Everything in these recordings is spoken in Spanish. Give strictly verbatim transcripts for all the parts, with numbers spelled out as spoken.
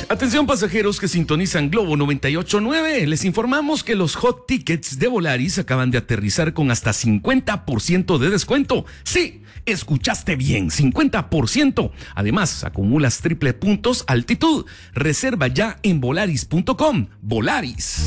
Atención pasajeros que sintonizan Globo noventa y ocho punto nueve, les informamos que los hot tickets de Volaris acaban de aterrizar con hasta cincuenta por ciento de descuento. Sí, escuchaste bien, cincuenta por ciento. Además, acumulas triple puntos altitud. Reserva ya en volaris punto com. Volaris.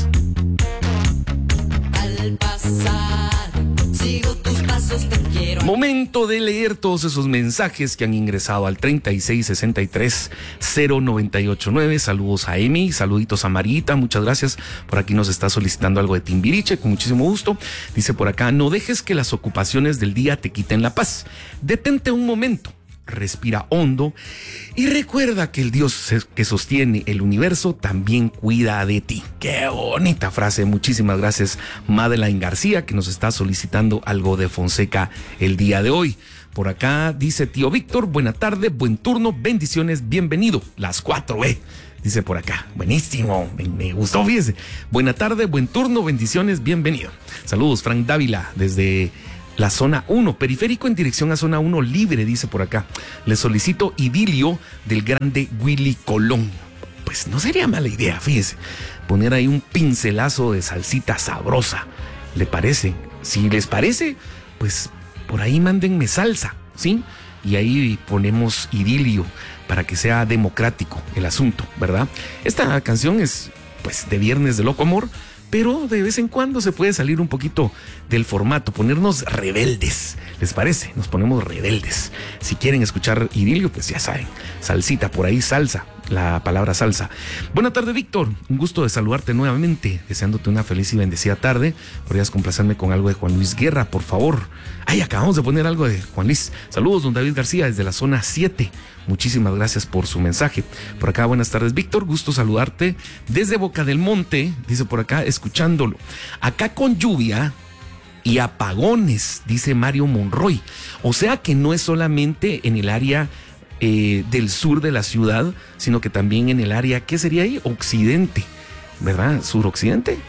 Al pasar, sigo tus pasos, te quiero. Momento de leer todos esos mensajes que han ingresado al treinta y seis sesenta y tres cero noventa y ocho nueve. Saludos a Emi, saluditos a Marita, muchas gracias. Por aquí nos está solicitando algo de Timbiriche, con muchísimo gusto. Dice por acá: no dejes que las ocupaciones del día te quiten la paz. Detente un momento, respira hondo y recuerda que el Dios que sostiene el universo también cuida de ti. Qué bonita frase. Muchísimas gracias, Madeleine García, que nos está solicitando algo de Fonseca el día de hoy. Por acá dice tío Víctor: buena tarde, buen turno, bendiciones, bienvenido. Las cuatro E. Dice por acá, buenísimo, me, me gustó, fíjese. Buena tarde, buen turno, bendiciones, bienvenido. Saludos, Frank Dávila, desde la zona uno, periférico en dirección a zona uno libre, dice por acá. Le solicito Idilio del grande Willy Colón. Pues no sería mala idea, fíjese, poner ahí un pincelazo de salsita sabrosa. ¿Le parece? Si les parece, pues por ahí mándenme salsa, ¿sí? Y ahí ponemos Idilio para que sea democrático el asunto, ¿verdad? Esta canción es, pues, de Viernes de Loco Amor, pero de vez en cuando se puede salir un poquito del formato, ponernos rebeldes. ¿Les parece? Nos ponemos rebeldes. Si quieren escuchar Idilio, pues ya saben, salsita por ahí, salsa, la palabra salsa. Buena tarde, Víctor, un gusto de saludarte nuevamente, deseándote una feliz y bendecida tarde. ¿Podrías complacerme con algo de Juan Luis Guerra, por favor? Ay, acabamos de poner algo de Juan Luis. Saludos, don David García, desde la zona siete. Muchísimas gracias por su mensaje. Por acá, buenas tardes, Víctor, gusto saludarte desde Boca del Monte, dice por acá, escuchándolo. Acá con lluvia y apagones, dice Mario Monroy. O sea que no es solamente en el área eh, del sur de la ciudad, sino que también en el área, ¿qué sería ahí? Occidente, ¿verdad? ¿Suroccidente?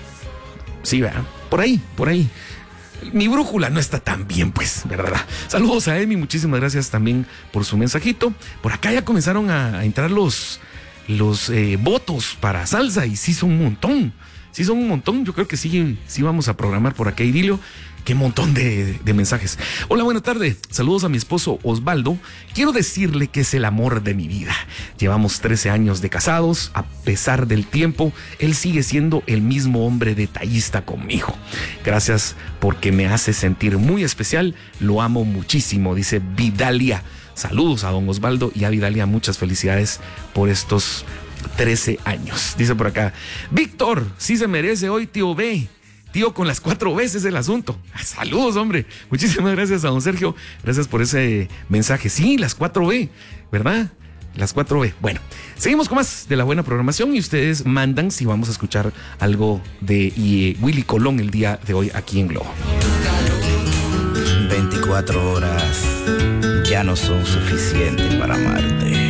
Sí, ¿verdad? Por ahí, por ahí. Mi brújula no está tan bien, pues, ¿verdad? Saludos a Emi, muchísimas gracias también por su mensajito. Por acá ya comenzaron a, a entrar los, los eh, votos para salsa y sí son un montón. Sí son un montón, yo creo que sí, sí vamos a programar por acá, Idilio. Qué montón de, de mensajes. Hola, buena tarde. Saludos a mi esposo Osvaldo. Quiero decirle que es el amor de mi vida. Llevamos trece años de casados. A pesar del tiempo, él sigue siendo el mismo hombre detallista conmigo. Gracias porque me hace sentir muy especial. Lo amo muchísimo, dice Vidalia. Saludos a don Osvaldo y a Vidalia. Muchas felicidades por estos trece años. Dice por acá: Víctor, sí se merece hoy, tío B. Tío, con las cuatro veces el asunto. Saludos, hombre. Muchísimas gracias a don Sergio. Gracias por ese mensaje. Sí, las cuatro B, ¿verdad? Las cuatro B. Bueno, seguimos con más de la buena programación y ustedes mandan si vamos a escuchar algo de y, Willy Colón el día de hoy aquí en Globo. veinticuatro horas ya no son suficientes para amarte.